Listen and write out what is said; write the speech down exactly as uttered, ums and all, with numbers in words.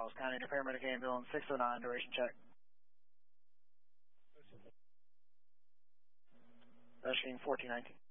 Charles County to paramedic ambulance six oh nine, duration check. Rescuing fourteen nineteen.